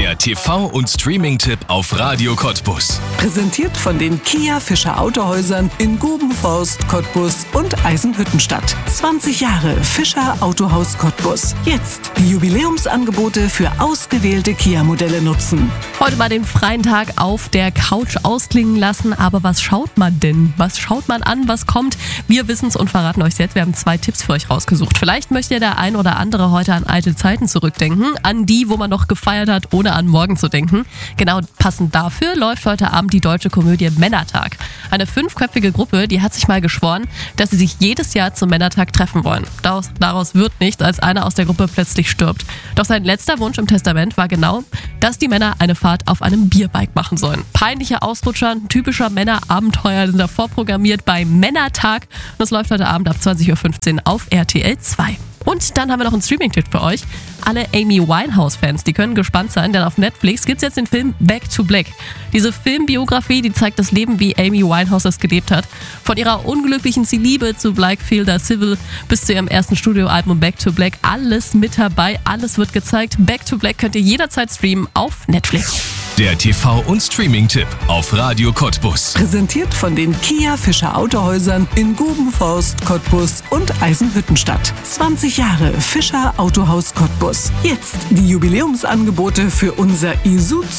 Der TV- und Streaming-Tipp auf Radio Cottbus. Präsentiert von den Kia Fischer Autohäusern in Gubenforst, Cottbus und Eisenhüttenstadt. 20 Jahre Fischer Autohaus Cottbus. Jetzt die Jubiläumsangebote für ausgewählte Kia-Modelle nutzen. Heute mal den freien Tag auf der Couch ausklingen lassen. Aber was schaut man denn? Was schaut man an? Was kommt? Wir wissen es und verraten euch jetzt. Wir haben 2 Tipps für euch rausgesucht. Vielleicht möchte der ein oder andere heute an alte Zeiten zurückdenken. An die, wo man noch gefeiert hat, ohne an morgen zu denken. Genau passend dafür läuft heute Abend die deutsche Komödie Männertag. Eine 5-köpfige Gruppe, die hat sich mal geschworen, dass sie sich jedes Jahr zum Männertag treffen wollen. Daraus wird nichts, als einer aus der Gruppe plötzlich stirbt. Doch sein letzter Wunsch im Testament war genau, dass die Männer eine Fahrt auf einem Bierbike machen sollen. Peinliche Ausrutscher, typischer Männerabenteuer sind da vorprogrammiert bei Männertag. Und das läuft heute Abend ab 20.15 Uhr auf RTL 2. Und dann haben wir noch einen Streaming-Tipp für euch. Alle Amy Winehouse-Fans, die können gespannt sein, denn auf Netflix gibt es jetzt den Film Back to Black. Diese Filmbiografie, die zeigt das Leben, wie Amy Winehouse es gelebt hat. Von ihrer unglücklichen Liebe zu Blackfielder Civil bis zu ihrem ersten Studioalbum Back to Black. Alles mit dabei, alles wird gezeigt. Back to Black könnt ihr jederzeit streamen auf Netflix. Der TV- und Streaming-Tipp auf Radio Cottbus. Präsentiert von den Kia Fischer Autohäusern in Gubenforst, Cottbus und Eisenhüttenstadt. 20 Jahre Fischer Autohaus Cottbus. Jetzt die Jubiläumsangebote für unser Isuzu